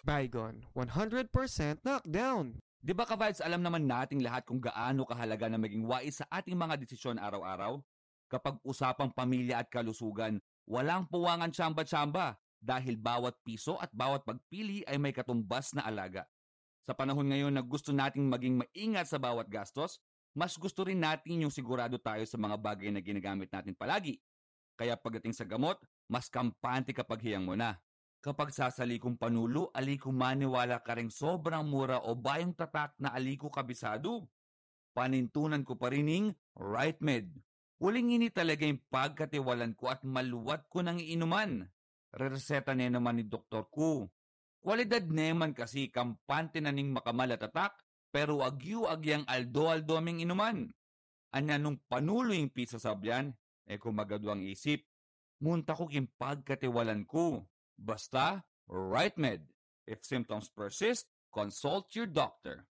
Baygon, 100% knockdown. Di ba ka-vibes, alam naman nating lahat kung gaano kahalaga na maging wais sa ating mga desisyon araw-araw? Kapag usapang pamilya at kalusugan, walang puwangan tsamba-tsamba dahil bawat piso at bawat pagpili ay may katumbas na alaga. Sa panahon ngayon na gusto nating maging maingat sa bawat gastos, mas gusto rin natin yung sigurado tayo sa mga bagay na ginagamit natin palagi. Kaya pagdating sa gamot, mas kampante kapag hiyang mo na. Kapag sasalikong panulo, aliko maniwala ka ring sobrang mura o bayang tatak na aliko kabisado. Panintunan ko pa rin ng RightMed. Huling ini talaga yung pagkatiwalan ko at maluwat ko ng iinuman. Rereseta na naman ni doktor ko. Kwalidad naman kasi kampante na ning makamalatak, pero agyu-agyang aldo-aldoming inuman. Anya nung panulo yung pisa sabyan, kumagado ang isip. Munta ko yung pagkatiwalan ko. Basta, RightMed. If symptoms persist, consult your doctor.